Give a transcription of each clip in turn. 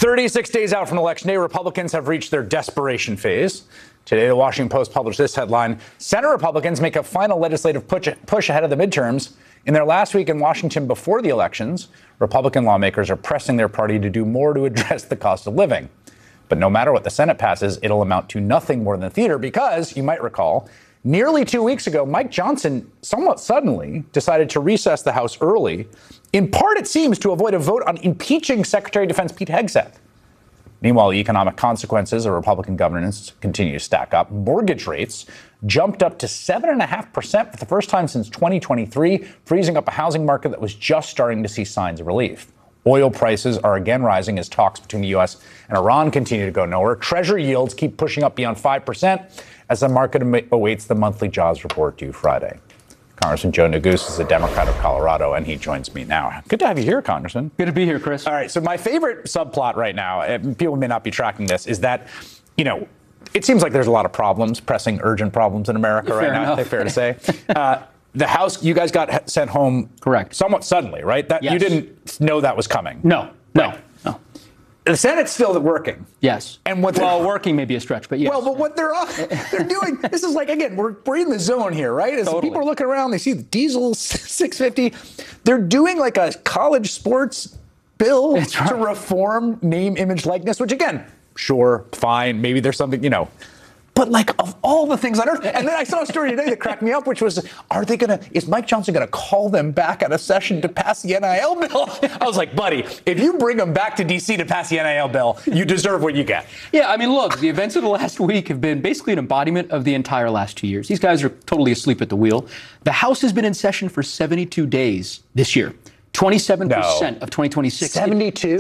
36 days out from election day, Republicans have reached their desperation phase. Today, the Washington Post published this headline: Senate Republicans make a final legislative push ahead of the midterms. In their last week in Washington before the elections, Republican lawmakers are pressing their party to do more to address the cost of living. But no matter what the Senate passes, it'll amount to nothing more than theater because, you might recall, nearly 2 weeks ago, Mike Johnson somewhat suddenly decided to recess the House early. In part, it seems, to avoid a vote on impeaching Secretary of Defense Pete Hegseth. Meanwhile, the economic consequences of Republican governance continue to stack up. Mortgage rates jumped up to 7.5% for the first time since 2023, freezing up a housing market that was just starting to see signs of relief. Oil prices are again rising as talks between the U.S. and Iran continue to go nowhere. Treasury yields keep pushing up beyond 5% as the market awaits the monthly jobs report due Friday. Congressman Joe Neguse is a Democrat of Colorado, and he joins me now. Good to have you here, Congressman. Good to be here, Chris. All right, so my favorite subplot right now, and people may not be tracking this, is that, it seems like there's a lot of problems, pressing, urgent problems in America right now, I think fair to say. The House, you guys got sent home correct somewhat suddenly, right? That yes. You didn't know that was coming. No. The Senate's still working. Yes. And working may be a stretch, but yes. Well, but what they're doing, this is like, again, we're in the zone here, right? As totally. People are looking around, they see the diesel 650. They're doing like a college sports bill to reform name, image, likeness, which again, sure, fine, maybe there's something, But like, of all the things on earth, and then I saw a story today that cracked me up, which was, is Mike Johnson going to call them back out of session to pass the NIL bill? I was like, buddy, if you bring them back to D.C. to pass the NIL bill, you deserve what you get. Yeah, I mean, look, the events of the last week have been basically an embodiment of the entire last 2 years. These guys are totally asleep at the wheel. The House has been in session for 72 days this year. 27% of 2026. 72?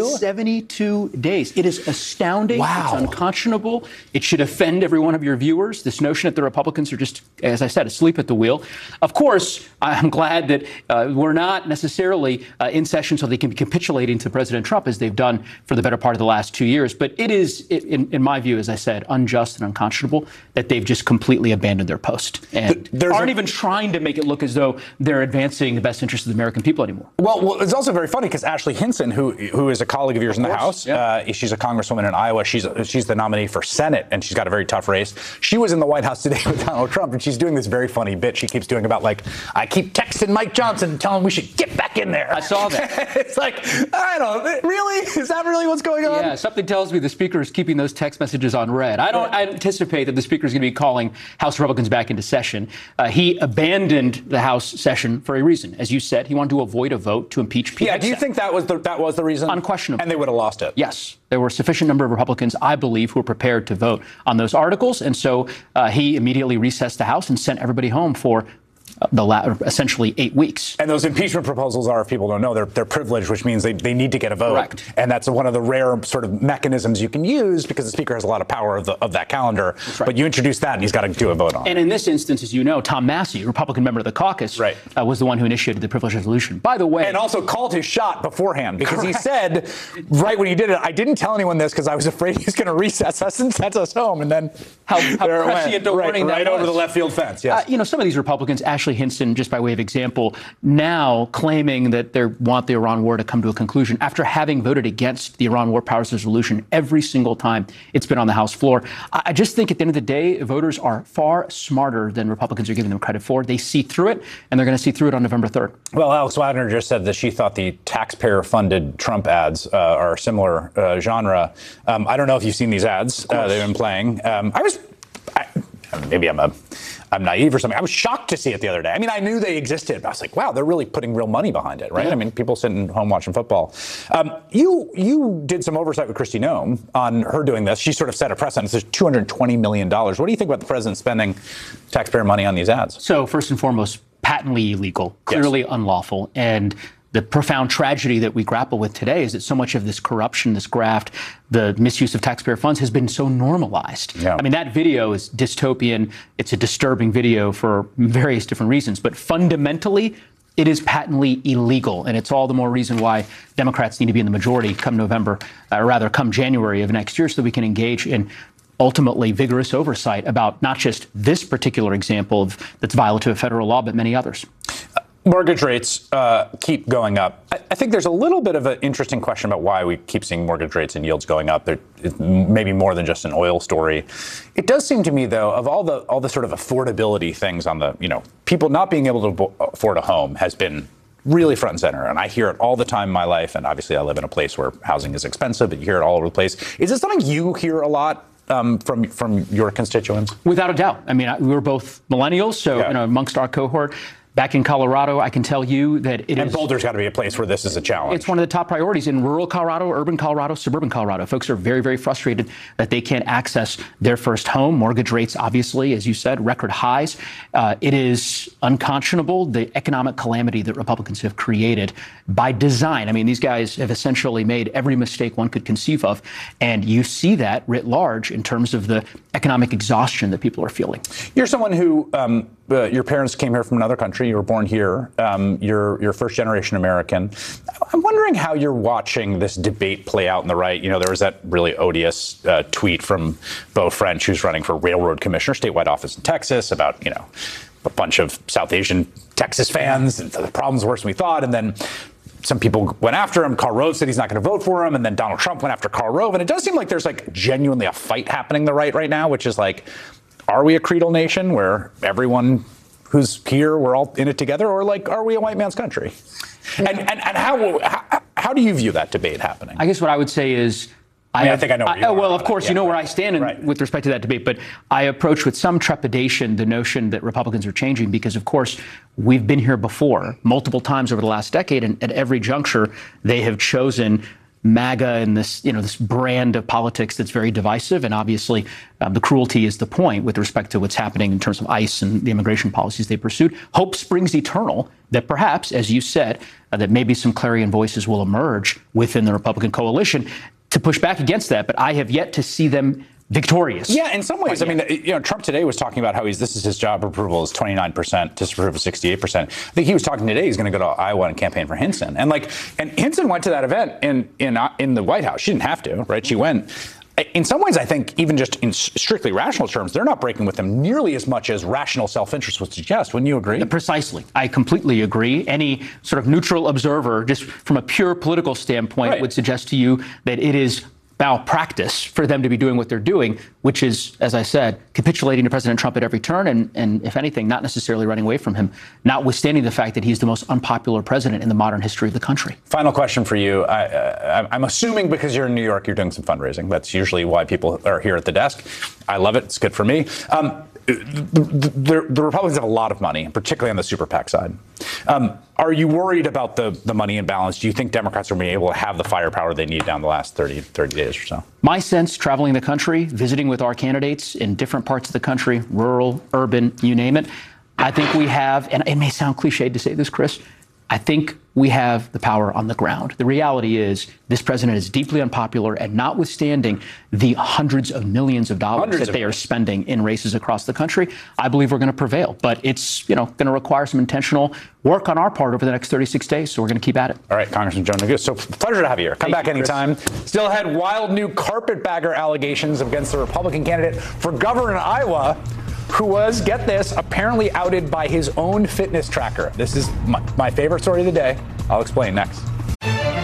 72 days. It is astounding. Wow. It's unconscionable. It should offend every one of your viewers. This notion that the Republicans are just, as I said, asleep at the wheel. Of course, I'm glad that we're not necessarily in session so they can be capitulating to President Trump as they've done for the better part of the last 2 years. But it is, in my view, as I said, unjust and unconscionable that they've just completely abandoned their post and aren't even trying to make it look as though they're advancing the best interests of the American people anymore. Well, it's also very funny because Ashley Hinson, who is a colleague of yours in the House, she's a congresswoman in Iowa. She's the nominee for Senate, and she's got a very tough race. She was in the White House today with Donald Trump, and she's doing this very funny bit she keeps doing about, like, I keep texting Mike Johnson and telling him we should get back in there. I saw that. It's like, I don't really? Is that really what's going on? Yeah, something tells me the Speaker is keeping those text messages on read. I anticipate that the Speaker is going to be calling House Republicans back into session. He abandoned the House session for a reason. As you said, he wanted to avoid a vote to impeach Pete Hegseth. Do you think that was the reason? Unquestionably. And they would have lost it? Yes. There were a sufficient number of Republicans, I believe, who were prepared to vote on those articles. And so he immediately recessed the House and sent everybody home for essentially 8 weeks. And those impeachment proposals are, if people don't know, they're privileged, which means they need to get a vote. Correct. And that's one of the rare sort of mechanisms you can use because the Speaker has a lot of power of that calendar. Right. But you introduce that and he's got to do a vote on it. And in this instance, as you know, Tom Massey, Republican member of the caucus, was the one who initiated the privilege resolution. By the way. And also called his shot beforehand because he said, right when he did it, I didn't tell anyone this because I was afraid he's going to recess us and send us home. And then how prescient a warning that was. Right over the left field fence, yes. Some of these Republicans, Ashley Hinson, just by way of example, now claiming that they want the Iran war to come to a conclusion after having voted against the Iran war powers resolution every single time it's been on the House floor. I just think at the end of the day, voters are far smarter than Republicans are giving them credit for. They see through it, and they're going to see through it on November 3rd. Well, Alex Wagner just said that she thought the taxpayer-funded Trump ads are a similar genre. I don't know if you've seen these ads they've been playing. Maybe I'm naive or something. I was shocked to see it the other day. I mean, I knew they existed, but I was like, wow, they're really putting real money behind it, right? Yeah. I mean, people sitting home watching football. You did some oversight with Kristi Noem on her doing this. She sort of set a precedent. There's $220 million. What do you think about the president spending taxpayer money on these ads? So first and foremost, patently illegal, clearly unlawful. And the profound tragedy that we grapple with today is that so much of this corruption, this graft, the misuse of taxpayer funds has been so normalized. Yeah. I mean, that video is dystopian. It's a disturbing video for various different reasons. But fundamentally, it is patently illegal. And it's all the more reason why Democrats need to be in the majority come November, or rather come January of next year, so that we can engage in ultimately vigorous oversight about not just this particular example that's violative of federal law, but many others. Mortgage rates keep going up. I think there's a little bit of an interesting question about why we keep seeing mortgage rates and yields going up. It's maybe more than just an oil story. It does seem to me, though, of all the sort of affordability things on the, people not being able to afford a home has been really front and center. And I hear it all the time in my life. And obviously I live in a place where housing is expensive, but you hear it all over the place. Is this something you hear a lot from your constituents? Without a doubt. I mean, we were both millennials, so amongst our cohort. Back in Colorado, I can tell you that it is. And Boulder's got to be a place where this is a challenge. It's one of the top priorities in rural Colorado, urban Colorado, suburban Colorado. Folks are very, very frustrated that they can't access their first home. Mortgage rates, obviously, as you said, record highs. It is unconscionable, the economic calamity that Republicans have created by design. I mean, these guys have essentially made every mistake one could conceive of. And you see that writ large in terms of the economic exhaustion that people are feeling. You're someone who, your parents came here from another country. You were born here. You're first generation American. I'm wondering how you're watching this debate play out in the right. There was that really odious tweet from Beau French, who's running for railroad commissioner, statewide office in Texas, about, a bunch of South Asian Texas fans. And the problem's worse than we thought. And then some people went after him. Karl Rove said he's not going to vote for him. And then Donald Trump went after Karl Rove. And it does seem like there's genuinely a fight happening in the right now, which is are we a creedal nation where everyone who's here, we're all in it together? Or are we a white man's country? And how do you view that debate happening? I guess what I would say is, I think I know where you are. Well, of course, you know where I stand with respect to that debate, but I approach with some trepidation the notion that Republicans are changing because, of course, we've been here before multiple times over the last decade, and at every juncture, they have chosen MAGA and this brand of politics that's very divisive. And obviously, the cruelty is the point with respect to what's happening in terms of ICE and the immigration policies they pursued. Hope springs eternal that perhaps, as you said, that maybe some clarion voices will emerge within the Republican coalition to push back against that. But I have yet to see them victorious. Yeah, in some ways. I mean, Trump today was talking about how this is his job approval is 29%, disapproval is 68%. I think he was talking today he's going to go to Iowa and campaign for Hinson. And Hinson went to that event in the White House. She didn't have to, right? She went. In some ways, I think even just in strictly rational terms, they're not breaking with them nearly as much as rational self-interest would suggest. Wouldn't you agree? Precisely. I completely agree. Any sort of neutral observer, just from a pure political standpoint, would suggest to you that it is malpractice for them to be doing what they're doing, which is, as I said, capitulating to President Trump at every turn and if anything, not necessarily running away from him, notwithstanding the fact that he's the most unpopular president in the modern history of the country. Final question for you. I'm assuming because you're in New York, you're doing some fundraising. That's usually why people are here at the desk. I love it. It's good for me. The Republicans have a lot of money, particularly on the super PAC side. Are you worried about the money imbalance? Do you think Democrats are going to be able to have the firepower they need down the last 30 days or so? My sense, traveling the country, visiting with our candidates in different parts of the country, rural, urban, you name it, I think we have, and it may sound cliched to say this, Chris, I think we have the power on the ground. The reality is this president is deeply unpopular, and notwithstanding the hundreds of millions of dollars that they are spending in races across the country, I believe we're going to prevail. But it's, going to require some intentional work on our part over the next 36 days. So we're going to keep at it. All right, Congressman Joe Neguse. So pleasure to have you here. Come back anytime. Still had wild new carpetbagger allegations against the Republican candidate for governor in Iowa, who was, get this, apparently outed by his own fitness tracker. This is my favorite story of the day. I'll explain next.